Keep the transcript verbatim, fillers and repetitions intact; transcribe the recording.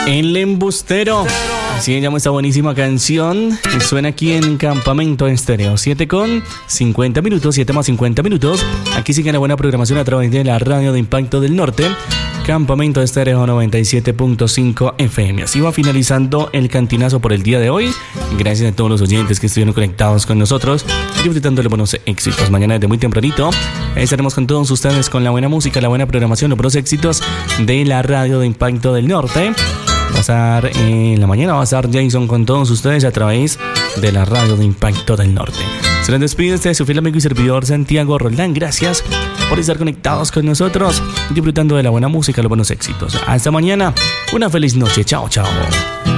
El embustero. Así se llama esta buenísima canción. Suena aquí en Campamento Estéreo. siete con cincuenta minutos, siete más cincuenta minutos. Aquí sigue la buena programación a través de la radio de Impacto del Norte. Campamento Estéreo noventa y siete punto cinco F M. Así va finalizando el cantinazo por el día de hoy. Gracias a todos los oyentes que estuvieron conectados con nosotros, disfrutando de buenos éxitos. Mañana desde muy tempranito estaremos con todos ustedes con la buena música, la buena programación, los buenos éxitos de la radio de Impacto del Norte. Va a estar en la mañana, va a estar Jason con todos ustedes a través de la radio de Impacto del Norte. Se les despide este su fiel amigo y servidor Santiago Roldán. Gracias por estar conectados con nosotros, disfrutando de la buena música, los buenos éxitos. Hasta mañana, una feliz noche. Chao, chao.